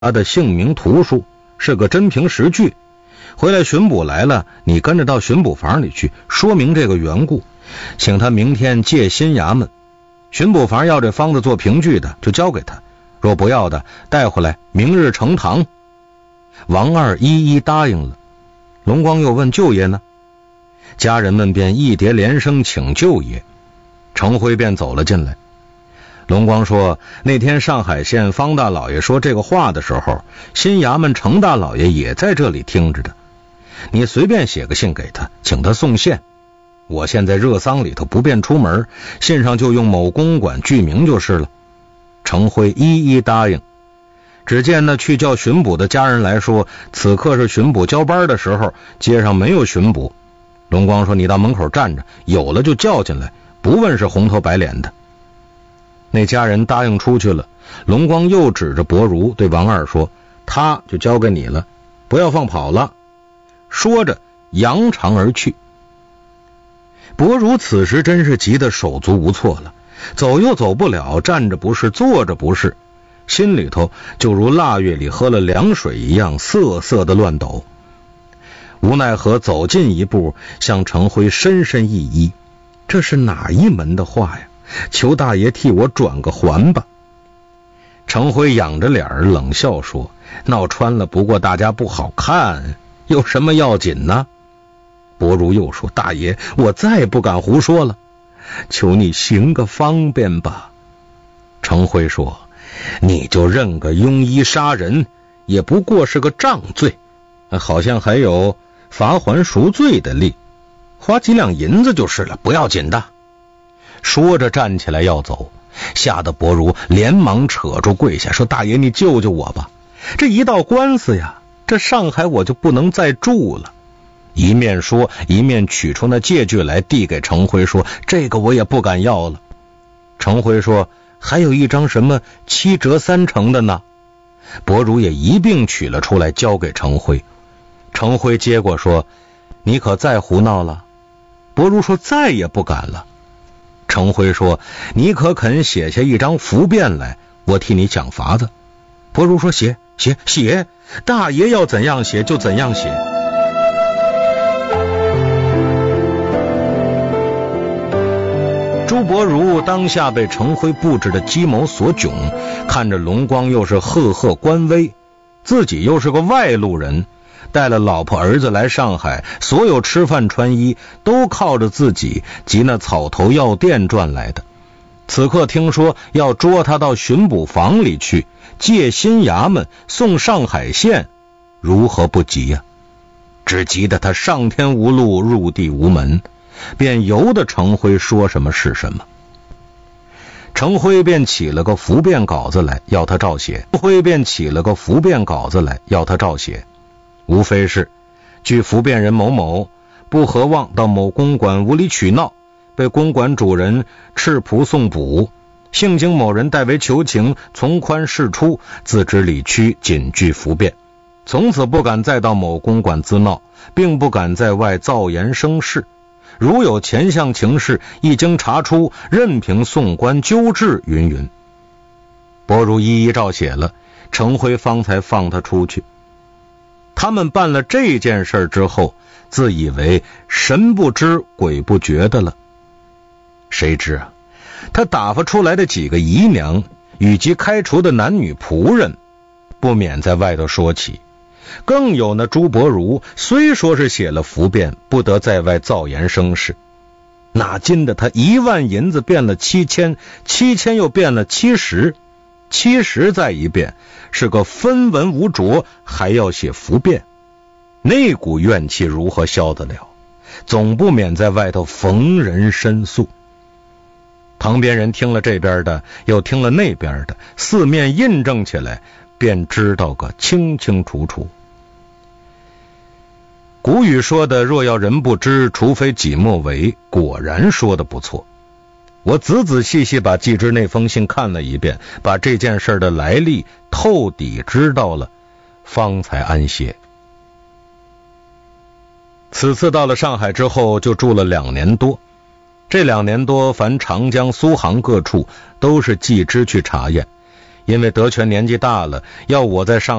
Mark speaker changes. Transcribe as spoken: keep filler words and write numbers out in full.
Speaker 1: 他的姓名图书，是个真凭实据。回来巡捕来了，你跟着到巡捕房里去，说明这个缘故，请他明天借新衙门。巡捕房要这方子做凭据的，就交给他；若不要的，带回来，明日呈堂。王二一一答应了。龙光又问舅爷呢？家人们便一叠连声请舅爷。程辉便走了进来。龙光说，那天上海县方大老爷说这个话的时候，新衙门程大老爷也在这里听着的。你随便写个信给他，请他送县。我现在热丧里头不便出门，信上就用某公馆具名就是了。程辉一一答应。只见那去叫巡捕的家人来说，此刻是巡捕交班的时候，街上没有巡捕。龙光说，你到门口站着，有了就叫进来，不问是红头白脸的。那家人答应出去了。龙光又指着伯如对王二说，他就交给你了，不要放跑了。说着扬长而去。伯如此时真是急得手足无措了，走又走不了，站着不是，坐着不是，心里头就如腊月里喝了凉水一样瑟瑟的乱抖。无奈何走近一步，向程辉深深一揖，这是哪一门的话呀？求大爷替我转个还吧。程辉仰着脸冷笑说，闹穿了不过大家不好看，有什么要紧呢？伯如又说，大爷，我再不敢胡说了，求你行个方便吧。程辉说，你就认个庸医杀人，也不过是个杖罪，好像还有罚还赎罪的例，花几两银子就是了，不要紧的。说着站起来要走，吓得伯如连忙扯住跪下，说，大爷你救救我吧，这一道官司呀，这上海我就不能再住了。一面说，一面取出那借据来递给程辉，说，这个我也不敢要了。程辉说，还有一张什么七折三成的呢？伯如也一并取了出来交给程辉。程辉接过说，你可再胡闹了？伯如说，再也不敢了。程辉说，你可肯写下一张符便来，我替你讲法子。伯如说，写写写，大爷要怎样写就怎样写。朱伯如当下被程辉布置的计谋所窘，看着龙光又是赫赫官威，自己又是个外路人，带了老婆儿子来上海，所有吃饭穿衣都靠着自己及那草头药店赚来的。此刻听说要捉他到巡捕房里去，借新衙门送上海县，如何不急呀、啊？只急得他上天无路，入地无门，便由得程辉说什么是什么。程辉便起了个符便稿子来，要他照写。程辉便起了个符便稿子来，要他照写。无非是，据符便人某某不合望到某公馆无理取闹，被公馆主人赤仆送捕，幸经某人代为求情，从宽释出，自知理屈，谨具符便，从此不敢再到某公馆滋闹，并不敢在外造言生事。如有前项情事，一经查出，任凭送官纠治，云云。伯如一一照写了，程辉方才放他出去。他们办了这件事之后，自以为神不知鬼不觉的了。谁知啊，他打发出来的几个姨娘以及开除的男女仆人，不免在外头说起。更有那朱伯如，虽说是写了符便，不得在外造言生事，哪禁的他一万银子变了七千，七千又变了七十，七十再一变，是个分文无着，还要写符便，那股怨气如何消得了？总不免在外头逢人申诉。旁边人听了这边的，又听了那边的，四面印证起来，便知道个清清楚楚。古语说的若要人不知，除非己莫为，果然说的不错。我仔仔细细把季之那封信看了一遍，把这件事的来历透底知道了，方才安歇。此次到了上海之后，就住了两年多。这两年多，凡长江苏杭各处都是季之去查验， 因为德全年纪大了，要我在上